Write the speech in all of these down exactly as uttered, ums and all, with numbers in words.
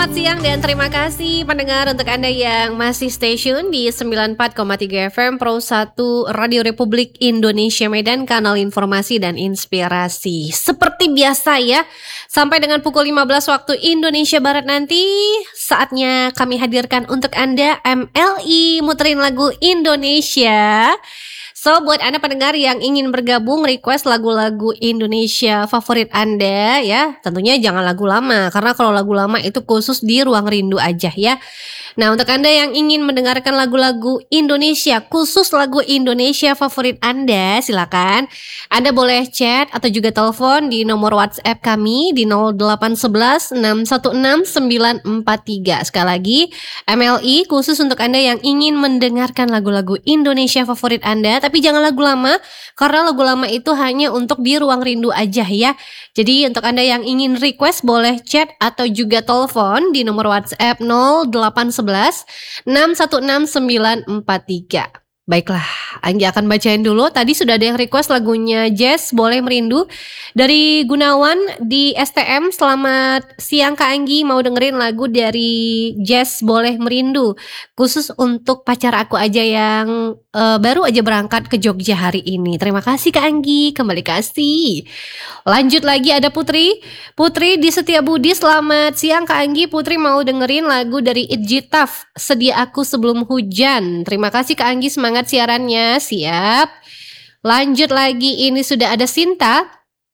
selamat siang dan terima kasih pendengar untuk Anda yang masih stay tune di sembilan puluh empat koma tiga F M Pro satu Radio Republik Indonesia Medan, kanal informasi dan inspirasi. Seperti biasa ya, sampai dengan pukul lima belas waktu Indonesia Barat nanti, saatnya kami hadirkan untuk Anda M L I, muterin lagu Indonesia. So, buat Anda pendengar yang ingin bergabung request lagu-lagu Indonesia favorit Anda ya, tentunya jangan lagu lama, karena kalau lagu lama itu khusus di Ruang Rindu aja ya. Nah, untuk Anda yang ingin mendengarkan lagu-lagu Indonesia, khusus lagu Indonesia favorit Anda, silakan Anda boleh chat atau juga telepon di nomor WhatsApp kami di nol delapan satu satu enam satu enam sembilan empat tiga. Sekali lagi, M L I khusus untuk Anda yang ingin mendengarkan lagu-lagu Indonesia favorit Anda, tapi jangan lagu lama, karena lagu lama itu hanya untuk di Ruang Rindu aja ya. Jadi untuk Anda yang ingin request boleh chat atau juga telepon di nomor WhatsApp nol delapan satu satu enam satu enam sembilan empat tiga. Baiklah, Anggi akan bacain dulu. Tadi sudah ada yang request lagunya Jazz Boleh Merindu dari Gunawan di S T M. Selamat siang Kak Anggi, mau dengerin lagu dari Jazz Boleh Merindu khusus untuk pacar aku aja yang uh, baru aja berangkat ke Jogja hari ini. Terima kasih Kak Anggi, kembali kasih. Lanjut lagi ada Putri Putri di Setiabudi. Selamat siang Kak Anggi, Putri mau dengerin lagu dari Itjitaf, Sedia Aku Sebelum Hujan. Terima kasih Kak Anggi, semangat siarannya. Siap. Lanjut lagi, ini sudah ada Sinta.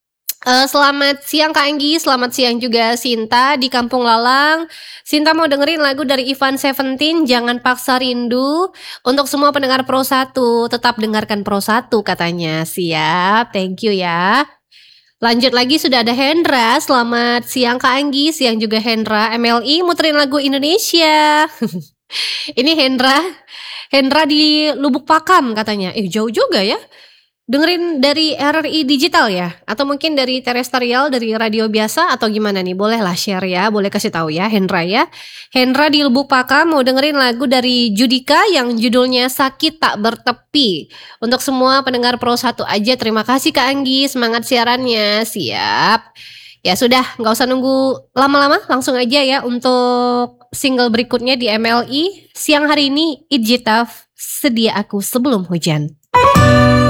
Uh, selamat siang Kak Anggi, selamat siang juga Sinta di Kampung Lalang. Sinta mau dengerin lagu dari Ivan Seventeen, Jangan Paksa Rindu. Untuk semua pendengar Pro satu, tetap dengarkan Pro satu katanya. Siap, thank you ya. Lanjut lagi sudah ada Hendra. Selamat siang Kak Anggi, siang juga Hendra. M L I muterin lagu Indonesia. Ini Hendra Hendra di Lubuk Pakam katanya. Eh jauh juga ya. Dengerin dari R R I digital ya, atau mungkin dari terestrial, dari radio biasa, atau gimana nih? Bolehlah share ya, boleh kasih tahu ya Hendra ya. Hendra di Lubuk Pakam mau dengerin lagu dari Judika yang judulnya Sakit Tak Bertepi. Untuk semua pendengar Pro satu aja, terima kasih Kak Anggi, semangat siarannya. Siap. Ya sudah, nggak usah nunggu lama-lama, langsung aja ya untuk single berikutnya di M L I siang hari ini, Itjitaf, Sedia Aku Sebelum Hujan.